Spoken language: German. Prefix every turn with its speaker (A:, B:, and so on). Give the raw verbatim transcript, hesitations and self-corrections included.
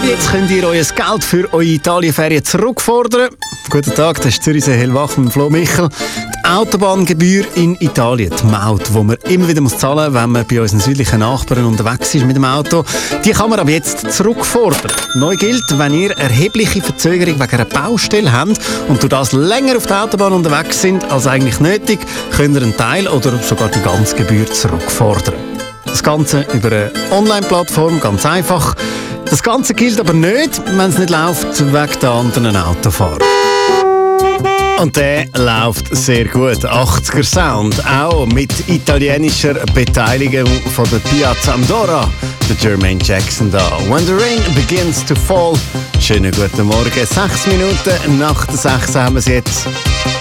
A: Ab jetzt könnt ihr euer Geld für eure Italienferien zurückfordern. Guten Tag, das ist Zürichsee Hellwach mit Flo Michel. Die Autobahngebühr in Italien, die Maut, die man immer wieder zahlen muss, wenn man bei unseren südlichen Nachbarn unterwegs ist mit dem Auto, die kann man ab jetzt zurückfordern. Neu gilt, wenn ihr erhebliche Verzögerung wegen einer Baustelle habt und durch das länger auf der Autobahn unterwegs sind als eigentlich nötig, könnt ihr einen Teil oder sogar die ganze Gebühr zurückfordern. Das Ganze über eine Online-Plattform, ganz einfach. Das Ganze gilt aber nicht, wenn es nicht läuft, wegen der anderen Autofahrer. Und der läuft sehr gut. achtziger Sound, auch mit italienischer Beteiligung von der Piazza Andorra, der Jermaine Jackson da. When the rain begins to fall. Schönen guten Morgen. Sechs Minuten nach der sechs haben wir es jetzt.